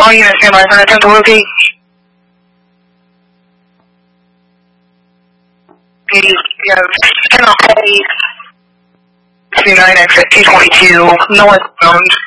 All units stand by for an attempt to locate. 80, you have 10 on 29 exit 222, northbound.